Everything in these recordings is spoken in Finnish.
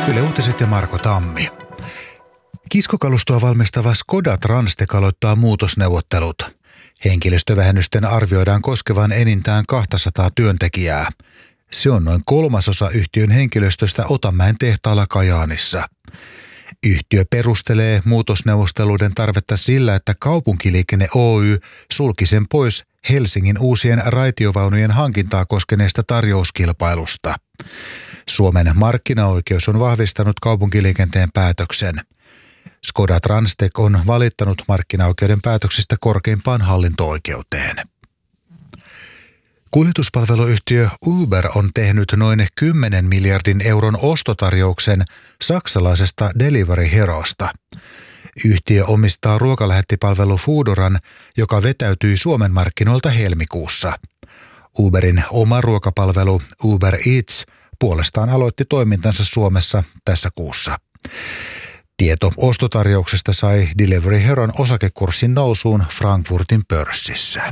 Yle Uutiset ja Marko Tammi. Kiskokalustoa valmistava Škoda Transtech aloittaa muutosneuvottelut. Henkilöstövähennysten arvioidaan koskevan enintään 200 työntekijää. Se on noin 1/3 yhtiön henkilöstöstä Otanmäen tehtaalla Kajaanissa. Yhtiö perustelee muutosneuvotteluiden tarvetta sillä, että Kaupunkiliikenne Oy sulki sen pois Helsingin uusien raitiovaunujen hankintaa koskeneesta tarjouskilpailusta. Suomen markkinaoikeus on vahvistanut kaupunkiliikenteen päätöksen. Škoda Transtech on valittanut markkinaoikeuden päätöksistä korkeimpaan hallinto-oikeuteen. Kuljetuspalveluyhtiö Uber on tehnyt noin 10 miljardin euron ostotarjouksen saksalaisesta Delivery Herosta. Yhtiö omistaa ruokalähettipalvelu Foodoran, joka vetäytyi Suomen markkinoilta helmikuussa. Uberin oma ruokapalvelu Uber Eats puolestaan aloitti toimintansa Suomessa tässä kuussa. Tieto ostotarjouksesta sai Delivery Heron osakekurssin nousuun Frankfurtin pörssissä.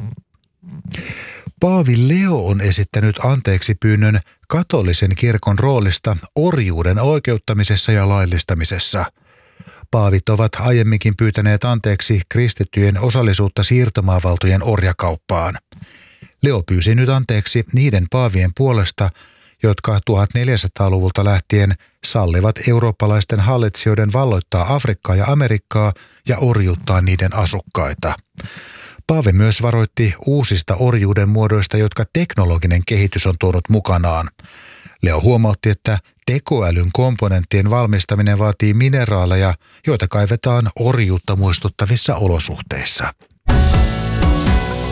Paavi Leo on esittänyt anteeksi pyynnön katolisen kirkon roolista orjuuden oikeuttamisessa ja laillistamisessa. Paavit ovat aiemminkin pyytäneet anteeksi kristittyjen osallisuutta siirtomaavaltojen orjakauppaan. Leo pyysi nyt anteeksi niiden paavien puolesta, jotka 1400-luvulta lähtien sallivat eurooppalaisten hallitsijoiden valloittaa Afrikkaa ja Amerikkaa ja orjuttaa niiden asukkaita. Paavi myös varoitti uusista orjuuden muodoista, jotka teknologinen kehitys on tuonut mukanaan. Leo huomautti, että tekoälyn komponenttien valmistaminen vaatii mineraaleja, joita kaivetaan orjuutta muistuttavissa olosuhteissa.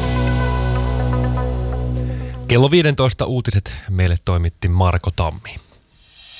Kello 15 uutiset meille toimitti Marko Tammi.